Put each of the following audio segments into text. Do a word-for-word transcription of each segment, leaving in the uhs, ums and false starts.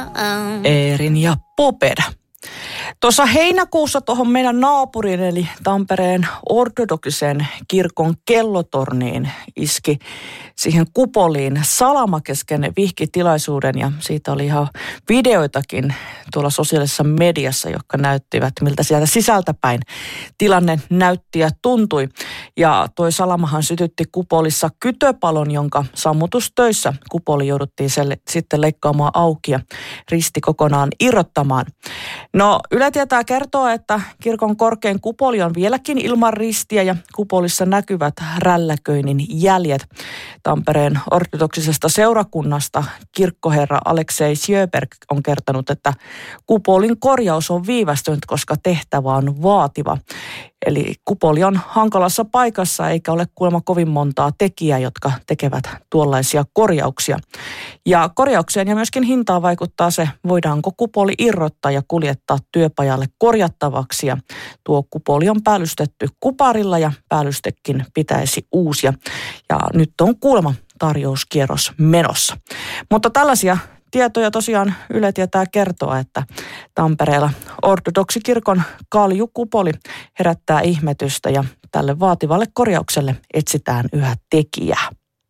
Eerin ja Popeda. Tuossa heinäkuussa tuohon meidän naapuriin, eli Tampereen ortodoksisen kirkon kellotorniin iski siihen kupoliin salama kesken vihkitilaisuuden, ja siitä oli ihan videoitakin tuolla sosiaalisessa mediassa, jotka näyttivät, miltä sieltä sisältäpäin tilanne näytti ja tuntui. Ja toi salamahan sytytti kupolissa kytöpalon, jonka sammutustöissä kupoli jouduttiin selle, sitten leikkaamaan auki ja risti kokonaan irrottamaan. No, Yle Tietää kertoo, että kirkon korkein kupoli on vieläkin ilman ristiä ja kupolissa näkyvät rälläköinnin jäljet. Tampereen ortodoksisesta seurakunnasta kirkkoherra Aleksei Sjöberg on kertonut, että kupolin korjaus on viivästynyt, koska tehtävä on vaativa. Eli kupoli on hankalassa paikassa eikä ole kuulemma kovin montaa tekijää, jotka tekevät tuollaisia korjauksia. Ja korjaukseen ja myöskin hintaan vaikuttaa se, voidaanko kupoli irrottaa ja kuljettaa työpajalle korjattavaksi. Ja tuo kupoli on päällystetty kuparilla ja päällystekin pitäisi uusia. Ja nyt on kuulemma tarjouskierros menossa. Mutta tällaisia tietoja tosiaan Yle Tietää kertoa, että Tampereella ortodoksikirkon kaljukupoli herättää ihmetystä ja tälle vaativalle korjaukselle etsitään yhä tekijää.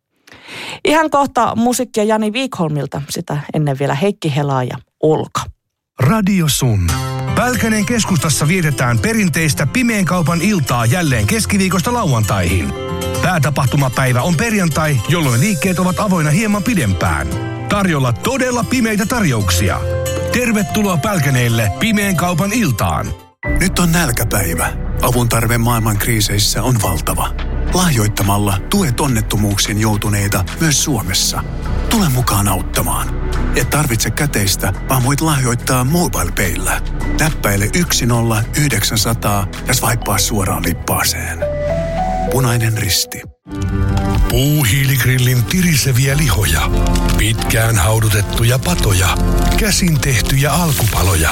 Ihan kohta musiikkia Jani Wikholmilta, sitä ennen vielä Heikki Helaa ja Olka. Radio Sun. Pälkäneen keskustassa vietetään perinteistä pimeän kaupan iltaa jälleen keskiviikosta lauantaihin. Päätapahtumapäivä on perjantai, jolloin liikkeet ovat avoinna hieman pidempään. Tarjolla todella pimeitä tarjouksia. Tervetuloa Pälkäneelle pimeän kaupan iltaan. Nyt on nälkäpäivä. Avun tarve maailman kriiseissä on valtava. Lahjoittamalla tuet onnettomuuksiin joutuneita myös Suomessa. Tule mukaan auttamaan. Et tarvitse käteistä, vaan voit lahjoittaa MobilePayllä. Näppäile yksi nolla yhdeksän nolla nolla ja swipea suoraan lippaaseen. Punainen Risti. Puuhiiligrillin tiriseviä lihoja, pitkään haudutettuja patoja, käsin tehtyjä alkupaloja.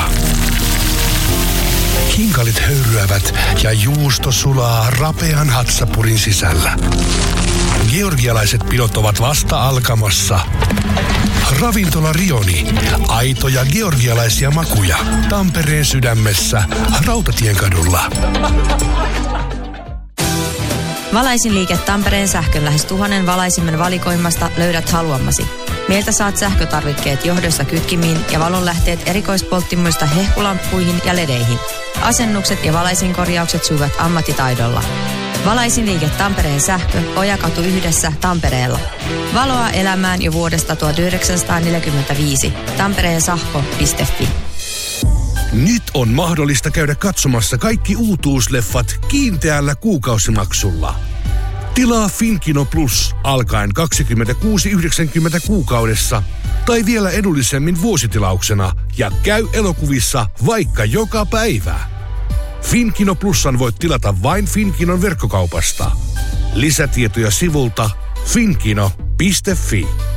Kinkalit höyryävät ja juusto sulaa rapean hatsapurin sisällä. Georgialaiset pidot ovat vasta alkamassa. Ravintola Rioni. Aitoja georgialaisia makuja. Tampereen sydämessä, Rautatienkadulla. Valaisin liike Tampereen sähkön lähes tuhannen valaisimman valikoimasta löydät haluamasi. Meiltä saat sähkötarvikkeet johdosta kytkimiin ja valonlähteet erikoispolttimoista hehkulamppuihin ja ledeihin. Asennukset ja valaisinkorjaukset sujuvat ammattitaidolla. Valaisin liike Tampereen sähkö, Ojakatu yhdessä Tampereella. Valoa elämään jo vuodesta tuhatyhdeksänsataaneljäkymmentäviisi. tampereensahko piste fi. Nyt on mahdollista käydä katsomassa kaikki uutuusleffat kiinteällä kuukausimaksulla. Tilaa Finkino Plus alkaen kaksikymmentäkuusi yhdeksänkymmentä kuukaudessa tai vielä edullisemmin vuositilauksena ja käy elokuvissa vaikka joka päivä. Finkino Plusan voit tilata vain Finkinon verkkokaupasta. Lisätietoja sivulta finkino piste fi.